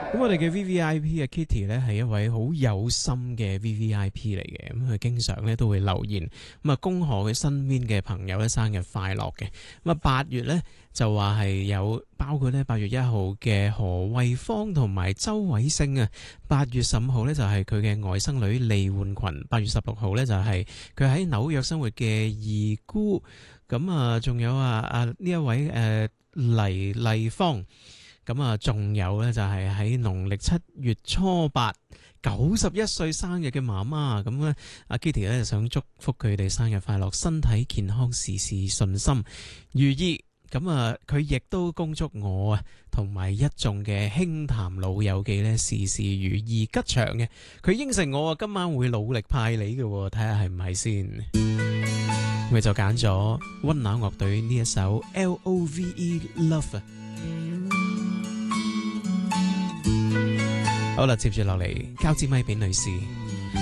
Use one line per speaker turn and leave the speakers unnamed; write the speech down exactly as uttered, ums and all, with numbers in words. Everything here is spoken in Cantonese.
咁我哋嘅 V V I P 嘅 Kitty 咧係一位好有心嘅 V V I P 嚟嘅，咁佢經常咧都會留言，咁啊恭賀佢身邊嘅朋友咧生日快樂嘅。咁啊八月咧就話係有包括咧八月一號嘅何慧芳同埋周偉星啊，八月十五號咧就係佢嘅外甥女李煥群，八月十六號咧就係佢喺紐約生活嘅二姑，咁啊仲有啊啊呢一位誒、呃、黎麗芳。咁啊，仲有咧就係喺農曆七月初八九十一歲生日嘅媽媽，咁咧阿 Kitty 咧就想祝福佢哋生日快樂，身體健康，事事順心如意。咁啊，佢亦都恭祝我啊同埋一眾嘅輕談老友記咧事事如意吉祥嘅。佢應承我啊，今晚會努力派你嘅，睇下係唔係先。佢就揀咗溫拿樂隊呢一首 L O V E Love 啊。好啦，接住落嚟交支咪俾女士。